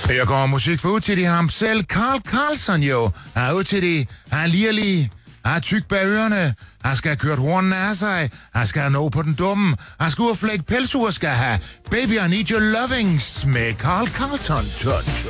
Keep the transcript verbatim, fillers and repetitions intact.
Jeg går musik for ud til de ham selv. Carl Carlson jo. Han er ud til de. Han er lirlig. Han er tyk bag ørerne. Han skal have kørt hornene af sig. Han skal have nå på den dumme. Han skal ud og flække pelsur skal have. Baby, I need your lovings med Carl Carlson.